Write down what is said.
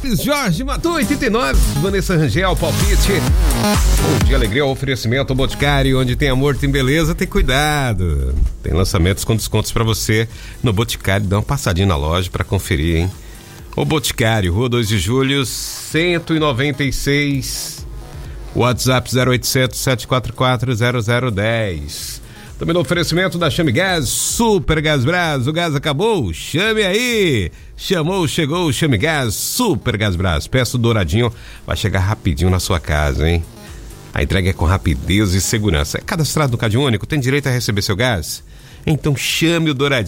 Lopes, Jorge Matou, 89, Vanessa Rangel, palpite. Bom dia, alegria, oferecimento ao Boticário, onde tem amor, tem beleza, tem cuidado. Tem lançamentos com descontos pra você no Boticário, dá uma passadinha na loja pra conferir, hein? O Boticário, Rua 2 de Julho, 196, WhatsApp 0800 744 0010. Também no oferecimento da Chame Gás, Super Gás Brás, o gás acabou, chame aí! Chamou, chegou, Chame Gás, Super Gás Brás. Peça o douradinho, vai chegar rapidinho na sua casa, hein? A entrega é com rapidez e segurança. É cadastrado no Cade Único, tem direito a receber seu gás? Então chame o douradinho.